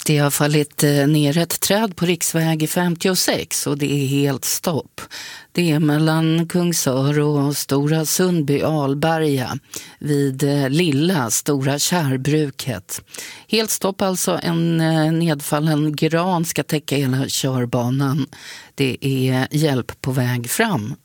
Det har fallit ner ett träd på riksväg 56 och det är helt stopp. Det är mellan Kungsör och Stora Sundby Alberga vid lilla Stora Kärbruket. Helt stopp alltså, en nedfallen gran ska täcka hela körbanan. Det är hjälp på väg fram.